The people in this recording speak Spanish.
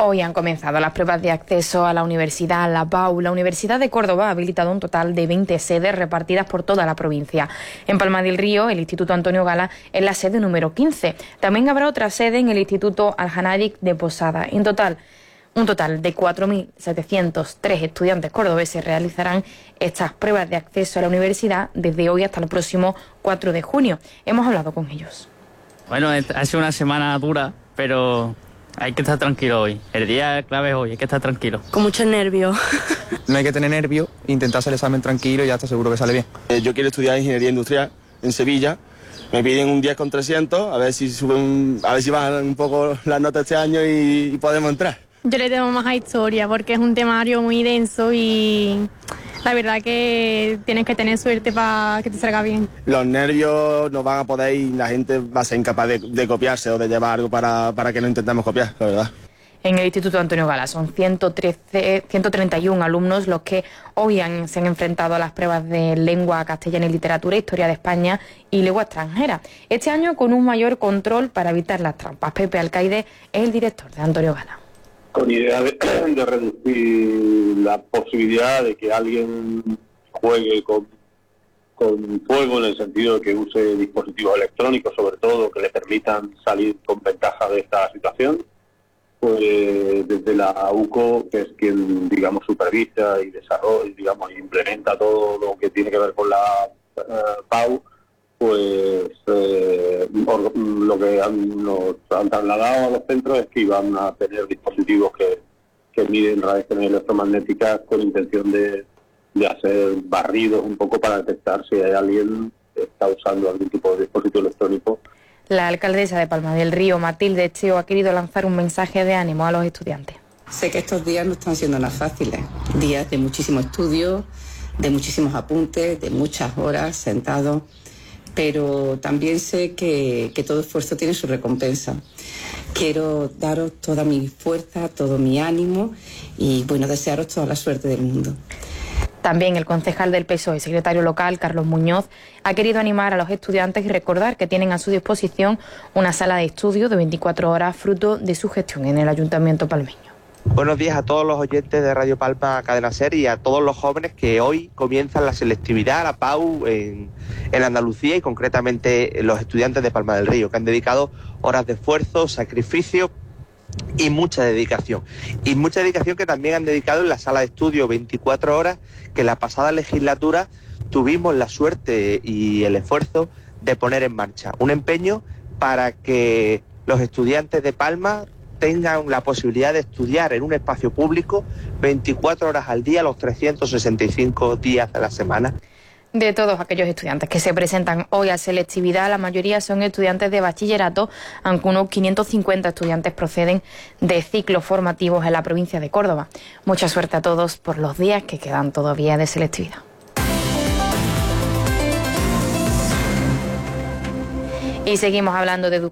Hoy han comenzado las pruebas de acceso a la universidad, la PAU. La Universidad de Córdoba ha habilitado un total de 20 sedes repartidas por toda la provincia. En Palma del Río, el Instituto Antonio Gala es la sede número 15. También habrá otra sede en el Instituto Al-Hanadic de Posada. En total, un total de 4.703 estudiantes cordobeses realizarán estas pruebas de acceso a la universidad desde hoy hasta el próximo 4 de junio. Hemos hablado con ellos. Bueno, ha sido una semana dura, pero hay que estar tranquilo hoy. El día clave es hoy, hay que estar tranquilo. Con mucho nervio. No hay que tener nervios, intentar hacer el examen tranquilo y ya está seguro que sale bien. Yo quiero estudiar ingeniería industrial en Sevilla. Me piden un 10 con 300, a ver si bajan un poco las notas este año y podemos entrar. Yo le tengo más a historia porque es un temario muy denso y la verdad que tienes que tener suerte para que te salga bien. Los nervios no van a poder y la gente va a ser incapaz de copiarse o de llevar algo para que no intentemos copiar, la verdad. En el Instituto Antonio Gala son 131 alumnos los que hoy se han enfrentado a las pruebas de lengua castellana y literatura, historia de España y lengua extranjera. Este año con un mayor control para evitar las trampas. Pepe Alcaide es el director de Antonio Gala. Con idea de reducir la posibilidad de que alguien juegue con fuego, en el sentido de que use dispositivos electrónicos, sobre todo, que le permitan salir con ventaja de esta situación. Pues desde la UCO, que es quien, digamos, supervisa y desarrolla, digamos, implementa todo lo que tiene que ver con la PAU, pues lo que nos han trasladado a los centros es que iban a tener dispositivos que miden radiaciones electromagnéticas con intención de hacer barridos un poco para detectar si hay alguien que está usando algún tipo de dispositivo electrónico. La alcaldesa de Palma del Río, Matilde Echeo, ha querido lanzar un mensaje de ánimo a los estudiantes. Sé que estos días no están siendo nada fáciles, días de muchísimo estudio, de muchísimos apuntes, de muchas horas sentados, pero también sé que todo esfuerzo tiene su recompensa. Quiero daros toda mi fuerza, todo mi ánimo y, bueno, desearos toda la suerte del mundo. También el concejal del PSOE, secretario local, Carlos Muñoz, ha querido animar a los estudiantes y recordar que tienen a su disposición una sala de estudio de 24 horas fruto de su gestión en el Ayuntamiento palmeño. Buenos días a todos los oyentes de Radio Palma Cadena Ser y a todos los jóvenes que hoy comienzan la selectividad, la PAU en Andalucía y concretamente los estudiantes de Palma del Río, que han dedicado horas de esfuerzo, sacrificio y mucha dedicación. Y mucha dedicación que también han dedicado en la sala de estudio 24 horas, que la pasada legislatura tuvimos la suerte y el esfuerzo de poner en marcha. Un empeño para que los estudiantes de Palma tengan la posibilidad de estudiar en un espacio público 24 horas al día, los 365 días de la semana. De todos aquellos estudiantes que se presentan hoy a selectividad, la mayoría son estudiantes de bachillerato, aunque unos 550 estudiantes proceden de ciclos formativos en la provincia de Córdoba. Mucha suerte a todos por los días que quedan todavía de selectividad. Y seguimos hablando de educación.